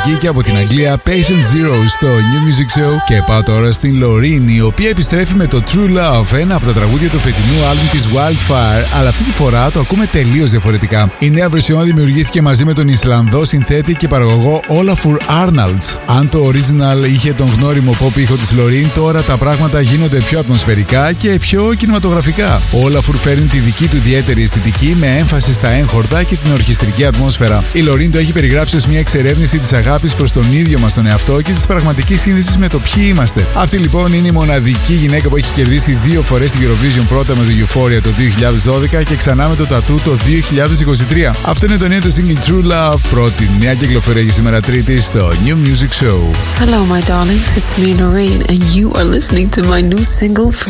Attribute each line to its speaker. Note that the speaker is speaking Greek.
Speaker 1: Αμερική και από την Αγγλία Patient Zero στο New Music Show. Και πάω τώρα στην Loreen, η οποία επιστρέφει με το True Love, ένα από τα τραγούδια του φετινού άλμπουμ της Wildfire, αλλά αυτή τη φορά το ακούμε τελείως διαφορετικά. Η νέα version δημιουργήθηκε μαζί με τον Ισλανδό συνθέτη και παραγωγό Olafur Arnalds. Αν το original είχε τον γνώριμο pop ήχο της Loreen, τώρα τα πράγματα γίνονται πιο ατμοσφαιρικά και πιο κινηματογραφικά. Ο Olafur φέρνει τη δική του ιδιαίτερη αισθητική με έμφαση στα έγχορτα και την ορχιστρική ατμόσφαιρα. Η Loreen το έχει περιγράψει ως μια εξερεύνηση της αγάπης προς τον ίδιο μας τον εαυτό και της πραγματικής σύνδεσης με το ποιοι είμαστε. Αυτή λοιπόν είναι η μοναδική γυναίκα που έχει κερδίσει 2 φορές την Eurovision, πρώτα με το Euphoria το 2012 και ξανά με το Tattoo το 2023. Αυτό είναι το νέο του single True Love, πρώτη νέα κυκλοφορία για σήμερα Τρίτη στο New Music Show.
Speaker 2: Hello my darlings, it's me Noreen and you are listening to my new single